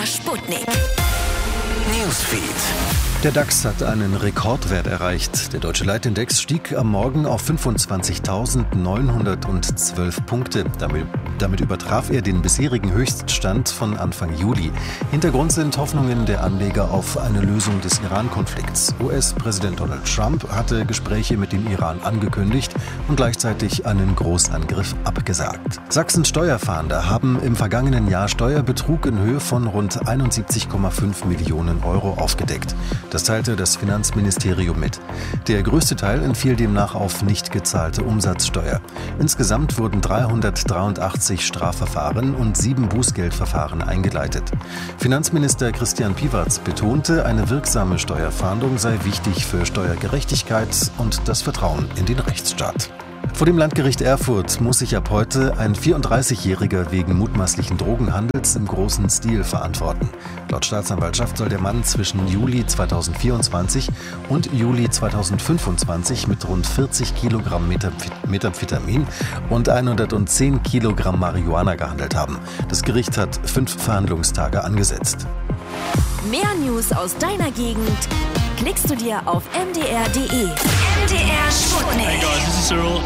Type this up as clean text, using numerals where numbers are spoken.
MDR Sputnik. Newsfeed. Der DAX hat einen Rekordwert erreicht. Der deutsche Leitindex stieg am Morgen auf 25.912 Punkte. Damit übertraf er den bisherigen Höchststand von Anfang Juli. Hintergrund sind Hoffnungen der Anleger auf eine Lösung des Iran-Konflikts. US-Präsident Donald Trump hatte Gespräche mit dem Iran angekündigt und gleichzeitig einen Großangriff abgesagt. Sachsens Steuerfahnder haben im vergangenen Jahr Steuerbetrug in Höhe von rund 71,5 Millionen Euro aufgedeckt. Das teilte das Finanzministerium mit. Der größte Teil entfiel demnach auf nicht gezahlte Umsatzsteuer. Insgesamt wurden 383 Strafverfahren und 7 Bußgeldverfahren eingeleitet. Finanzminister Christian Piwatz betonte, eine wirksame Steuerfahndung sei wichtig für Steuergerechtigkeit und das Vertrauen in den Rechtsstaat. Vor dem Landgericht Erfurt muss sich ab heute ein 34-Jähriger wegen mutmaßlichen Drogenhandels im großen Stil verantworten. Laut Staatsanwaltschaft soll der Mann zwischen Juli 2024 und Juli 2025 mit rund 40 Kilogramm Methamphetamin und 110 Kilogramm Marihuana gehandelt haben. Das Gericht hat 5 Verhandlungstage angesetzt. Mehr News aus deiner Gegend klickst du dir auf mdr.de. MDR Sputnik. Hey guys, this is Cyril.